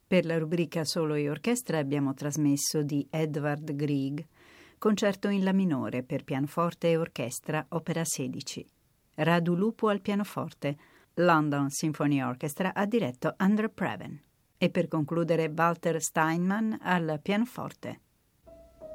Per la rubrica Solo e orchestra abbiamo trasmesso di Edvard Grieg, concerto in La minore per pianoforte e orchestra, opera 16. Radu Lupu al pianoforte, London Symphony Orchestra ha diretto Andrew Previn. E per concludere Walter Steinmann al pianoforte.